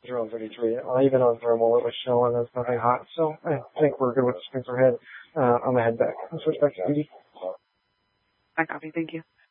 around 33. Even on thermal, it was showing as nothing hot. So I think we're good with the sprinter head. I'm going to head back. I'll switch back to duty. I copy. Thank you.